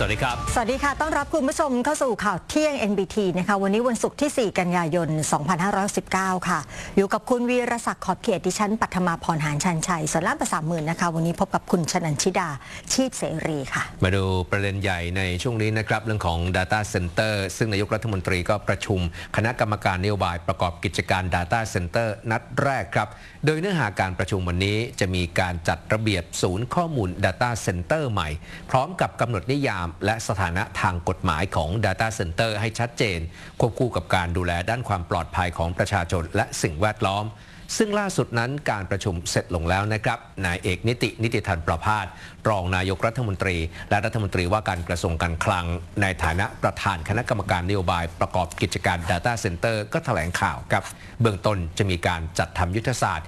วัสดีครับสวัสดีค่ะต้อนรับคุณผู้ชมเข้าสู่ข่าวเที่ยง NBT นะคะวันนี้วันศุกร์ที่ 4 กันยายน 2519 ค่ะอยู่กับคุณวีรศักดิ์ขอบเขตดิฉันปัทมาพรหานชันชัยส่วนล่ามภาษาหมื่นนะคะวันนี้พบกับคุณชนันชิดาชีพเสรีค่ะมาดูประเด็นใหญ่ในช่วงนี้นะครับเรื่องของ Data Center ซึ่งนายกรัฐมนตรีก็ประชุมคณะกรรมการนโยบายประกอบกิจการ Data Center นัดแรกครับโดยเนื้อหาการประชุมวันนี้จะมีการจัดระเบียบศูนย์ข้อมูล Data Center ใหม่พร้อมกับกำหนดนิยามและสถานะทางกฎหมายของ Data Center ให้ชัดเจนควบคู่กับการดูแลด้านความปลอดภัยของประชาชนและสิ่งแวดล้อมซึ่งล่าสุดนั้นการประชุมเสร็จลงแล้วนะครับนายเอกนิติธันประภาสรองนายกรัฐมนตรีและรัฐมนตรีว่าการกระทรวงการคลังในฐานะประธานคณะกรรมการนโยบายประกอบกิจการ Data Center ก็แถลงข่าวครับเบื้องต้นจะมีการจัดทำยุทธศาสตร์